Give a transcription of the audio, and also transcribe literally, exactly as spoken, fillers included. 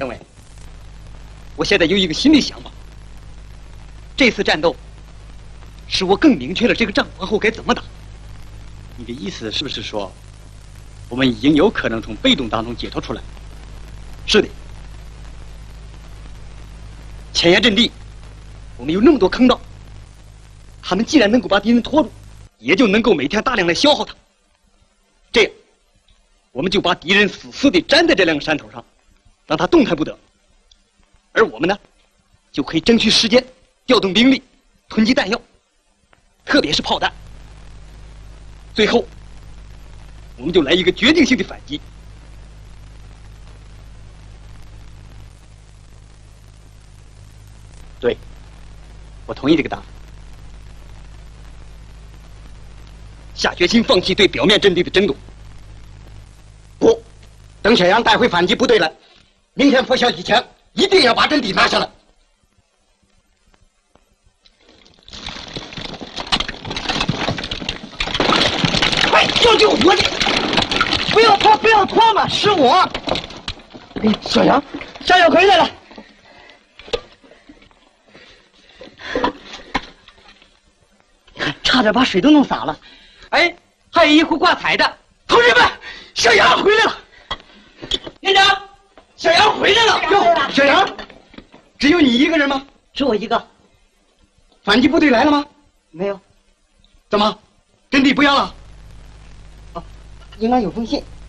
政委，我现在有一个新的想法。这次战斗，使我更明确了这个仗往后该怎么打。你的意思是不是说，我们已经有可能从被动当中解脱出来？是的。前沿阵地，我们有那么多坑道，他们既然能够把敌人拖住，也就能够每天大量的消耗它。这样，我们就把敌人死死地粘在这两个山头上，让他动弹不得。而我们呢，就可以争取时间，调动兵力，囤积弹药，特别是炮弹。最后，我们就来一个决定性的反击。对，我同意这个答案。下决心放弃对表面阵地的争夺。不，等小杨带回反击部队来，明天拂晓以前，一定要把阵地拿下来。快，要救活你！不要拖，不要拖嘛，是我。哎，小杨，小杨回来了。你看，差点把水都弄洒了。哎，还有一壶挂彩的。同志们，小杨回来了。连长，小杨回来了。哟，小杨，只有你一个人吗？只我一个。反击部队来了吗？没有。怎么，阵地不要了？哦，应该有封信。